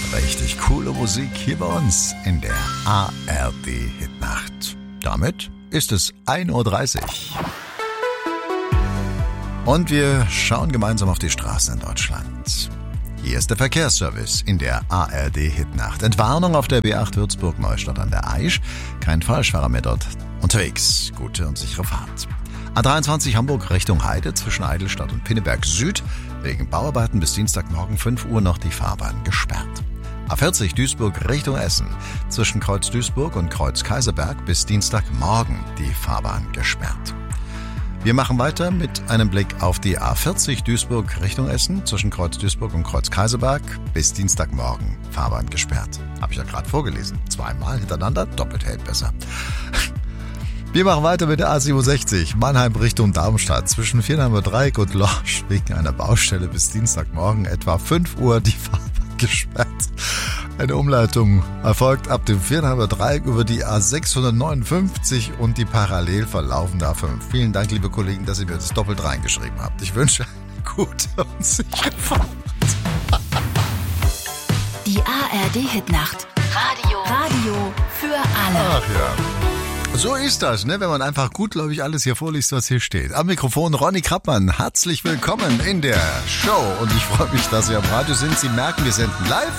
Richtig coole Musik hier bei uns in der ARD Hitnacht. Damit ist es 1:30 Uhr. Und wir schauen gemeinsam auf die Straßen in Deutschland. Hier ist der Verkehrsservice in der ARD Hitnacht. Entwarnung auf der B8 Würzburg-Neustadt an der Aisch. Kein Falschfahrer mehr dort unterwegs. Gute und sichere Fahrt. A23 Hamburg Richtung Heide zwischen Eidelstadt und Pinneberg Süd. Wegen Bauarbeiten bis Dienstagmorgen 5 Uhr noch die Fahrbahn gesperrt. A40 Duisburg Richtung Essen. Zwischen Kreuz Duisburg und Kreuz Kaiserberg bis Dienstagmorgen die Fahrbahn gesperrt. Wir machen weiter mit einem Blick auf die A40 Duisburg Richtung Essen. Zwischen Kreuz Duisburg und Kreuz Kaiserberg bis Dienstagmorgen Fahrbahn gesperrt. Habe ich ja gerade vorgelesen. 2-mal hintereinander, doppelt hält besser. Wir machen weiter mit der A67 Mannheim Richtung Darmstadt. Zwischen Viernheimer Dreieck und Lorsch wegen einer Baustelle bis Dienstagmorgen etwa 5 Uhr die Fahrbahn gesperrt. Eine Umleitung erfolgt ab dem Viernheimer Dreieck über die A659 und die parallel verlaufende A5. Vielen Dank, liebe Kollegen, dass ihr mir das doppelt reingeschrieben habt. Ich wünsche eine gute und sichere Fahrt. Die ARD Hitnacht. Radio für alle. Ach ja. So ist das, ne? Wenn man einfach gutgläubig alles hier vorliest, was hier steht. Am Mikrofon Ronny Krappmann. Herzlich willkommen in der Show. Und ich freue mich, dass Sie am Radio sind. Sie merken, wir senden live.